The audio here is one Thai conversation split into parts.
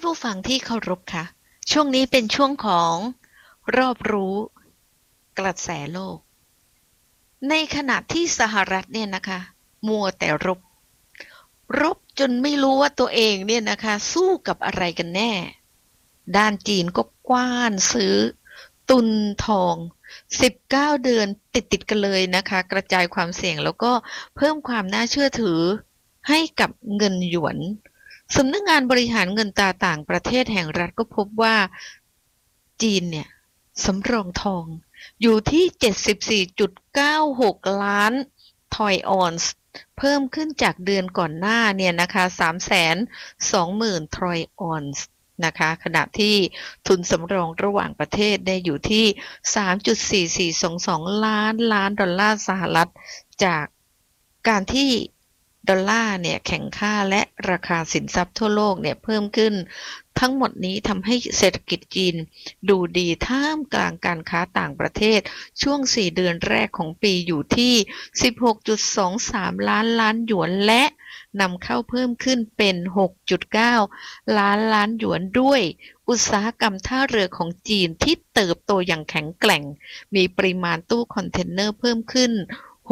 ผู้ฟังที่เคารพค่ะช่วงนี้เป็นช่วงของรอบรู้กระแสโลกในขณะที่สหรัฐเนี่ยนะคะมัวแต่รบจนไม่รู้ว่าตัวเองเนี่ยนะคะสู้กับอะไรกันแน่ด้านจีนก็กว้านซื้อตุนทอง19เดือนติดกันเลยนะคะกระจายความเสี่ยงแล้วก็เพิ่มความน่าเชื่อถือให้กับเงินหยวน สำนักงานบริหารเงินตราต่างประเทศแห่งรัฐก็พบว่าจีนเนี่ยสำรองทองอยู่ที่ 74.96 ล้านทอยออนซ์เพิ่มขึ้นจากเดือนก่อนหน้าเนี่ยนะคะ320,000 ทอยออนซ์นะคะขณะที่ทุนสำรองระหว่างประเทศได้อยู่ที่ 3.4422 ล้านดอลลาร์สหรัฐจากการที่ดอลลาร์เนี่ยแข่งค่าและราคาสินทรัพย์ทั่วโลกเนี่ยเพิ่มขึ้นทั้งหมดนี้ทำให้เศรษฐกิจจีนดูดีท่ามกลางการค้าต่างประเทศช่วง4เดือนแรกของปีอยู่ที่ 16.23 ล้านหยวนและนำเข้าเพิ่มขึ้นเป็น 6.9 ล้านหยวนด้วยอุตสาหกรรมท่าเรือของจีนที่เติบโตอย่างแข็งแกร่งมีปริมาณตู้คอนเทนเนอร์เพิ่มขึ้น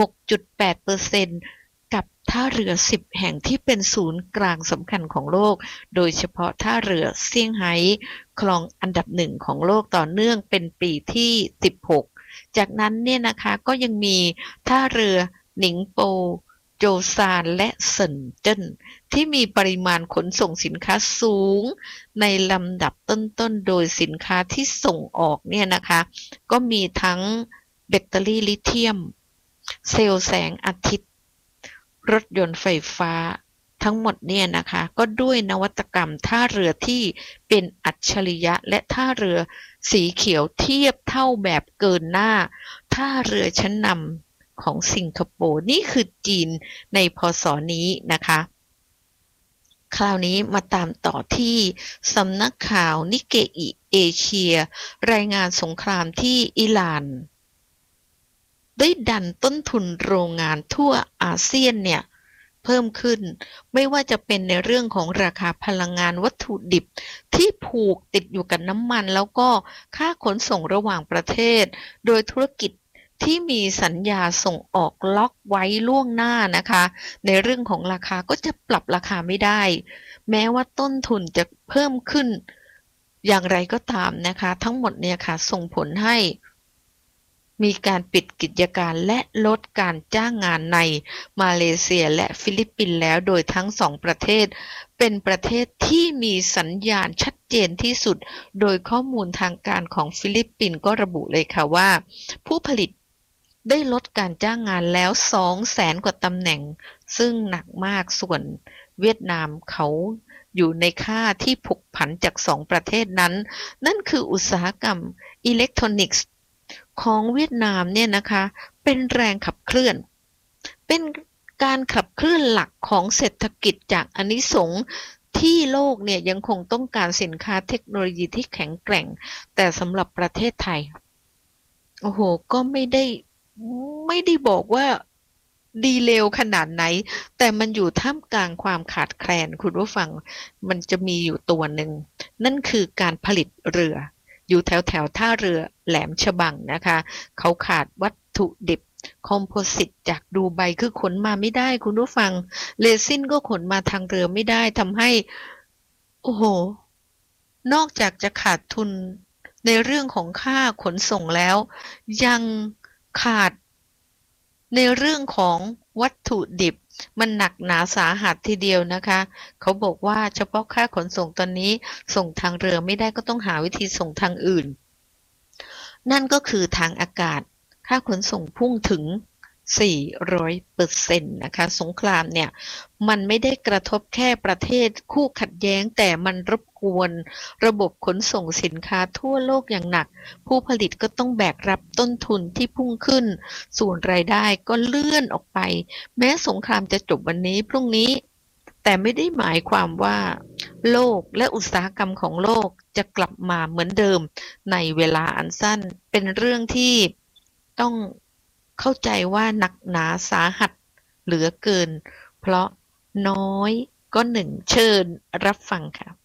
6.8%กับท่าเรือ10แห่งที่เป็นศูนย์กลางสำคัญของโลกโดยเฉพาะท่าเรือเซี่ยงไฮ้ครองอันดับหนึ่งของโลกต่อเนื่องเป็นปีที่16จากนั้นเนี่ยนะคะก็ยังมีท่าเรือหนิงโปโจซานและเซินเจิ้นที่มีปริมาณขนส่งสินค้าสูงในลำดับต้นๆโดยสินค้าที่ส่งออกเนี่ยนะคะก็มีทั้งแบตเตอรี่ลิเธียมเซลล์แสงอาทิตย์รถยนต์ไฟฟ้าทั้งหมดเนี่ยนะคะก็ด้วยนวัตกรรมท่าเรือที่เป็นอัจฉริยะและท่าเรือสีเขียวเทียบเท่าแบบเกินหน้าท่าเรือชั้นนำของสิงคโปร์นี่คือจีนในพ.ศ.นี้นะคะคราวนี้มาตามต่อที่สำนักข่าวนิเกอิเอเชียรายงานสงครามที่อิหร่านได้ดันต้นทุนโรงงานทั่วอาเซียนเนี่ยเพิ่มขึ้นไม่ว่าจะเป็นในเรื่องของราคาพลังงานวัตถุดิบที่ผูกติดอยู่กับน้ำมันแล้วก็ค่าขนส่งระหว่างประเทศโดยธุรกิจที่มีสัญญาส่งออกล็อกไว้ล่วงหน้านะคะในเรื่องของราคาก็จะปรับราคาไม่ได้แม้ว่าต้นทุนจะเพิ่มขึ้นอย่างไรก็ตามนะคะทั้งหมดเนี่ยค่ะส่งผลให้มีการปิดกิจการและลดการจ้างงานในมาเลเซียและฟิลิปปินส์แล้วโดยทั้งสองประเทศเป็นประเทศที่มีสัญญาณชัดเจนที่สุดโดยข้อมูลทางการของฟิลิปปินส์ก็ระบุเลยค่ะว่าผู้ผลิตได้ลดการจ้างงานแล้ว200,000 กว่าตำแหน่งซึ่งหนักมากส่วนเวียดนามเขาอยู่ในค่าที่ผกผันจาก2ประเทศนั้นนั่นคืออุตสาหกรรมอิเล็กทรอนิกส์ของเวียดนามเนี่ยนะคะเป็นแรงขับเคลื่อนเป็นการขับเคลื่อนหลักของเศรษฐกิจจากอานิสงส์ที่โลกเนี่ยยังคงต้องการสินค้าเทคโนโลยีที่แข็งแกร่งแต่สำหรับประเทศไทยโอ้โหก็ไม่ได้บอกว่าดีเลวขนาดไหนแต่มันอยู่ท่ามกลางความขาดแคลนคุณผู้ฟังมันจะมีอยู่ตัวหนึ่งนั่นคือการผลิตเรืออยู่แถวท่าเรือแหลมฉบังนะคะเขาขาดวัตถุดิบคอมโพสิตจากดูไบคือขนมาไม่ได้คุณผู้ฟังเรซินก็ขนมาทางเรือไม่ได้ทำให้โอ้โหนอกจากจะขาดทุนในเรื่องของค่าขนส่งแล้วยังขาดในเรื่องของวัตถุดิบมันหนักหนาสาหัสทีเดียวนะคะเขาบอกว่าเฉพาะค่าขนส่งตอนนี้ส่งทางเรือไม่ได้ก็ต้องหาวิธีส่งทางอื่นนั่นก็คือทางอากาศค่าขนส่งพุ่งถึง400%นะคะสงครามเนี่ยมันไม่ได้กระทบแค่ประเทศคู่ขัดแย้งแต่มันรบกวนระบบขนส่งสินค้าทั่วโลกอย่างหนักผู้ผลิตก็ต้องแบกรับต้นทุนที่พุ่งขึ้นส่วนรายได้ก็เลื่อนออกไปแม้สงครามจะจบวันนี้พรุ่งนี้แต่ไม่ได้หมายความว่าโลกและอุตสาหกรรมของโลกจะกลับมาเหมือนเดิมในเวลาอันสั้นเป็นเรื่องที่ต้องเข้าใจว่าหนักหนาสาหัสเหลือเกินเพราะน้อยก็หนึ่งเชิญรับฟังค่ะ